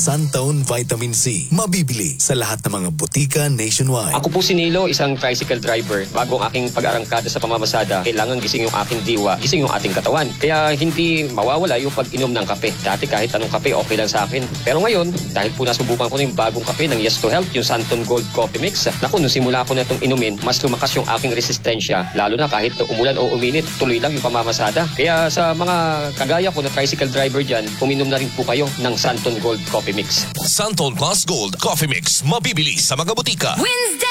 Suntone Vitamin C. Mabibili sa lahat ng mga butika nationwide. Ako po si Nilo, isang tricycle driver. Bago ang aking pag-arangkada sa pamamasada, kailangan gising yung aking diwa, gising yung ating katawan. Kaya hindi mawawala yung pag-inom ng kape. Dati kahit anong kape, okay lang sa akin. Pero ngayon, dahil po nasubukan ko na yung bagong kape ng Yes to Health, yung Suntone Gold Coffee Mix, naku, nung simula ko na itong inumin, mas lumakas yung aking resistensya. Lalo na kahit umulan o uminit, tuloy lang yung pamamasada. Kaya sa mga kagaya ko na tricycle driver dyan, uminom na rin po kayo ng Suntone Gold Coffee Mix. Suntone Plus Gold Coffee Mix. Mabibili sa mga butika. Wednesday!